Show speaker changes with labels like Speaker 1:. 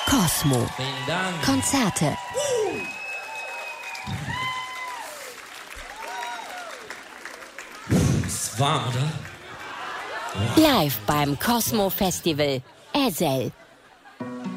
Speaker 1: Cosmo.
Speaker 2: Vielen Dank.
Speaker 1: Konzerte.
Speaker 2: Ist warm, oder?
Speaker 1: Live beim Cosmo Festival. Ezel.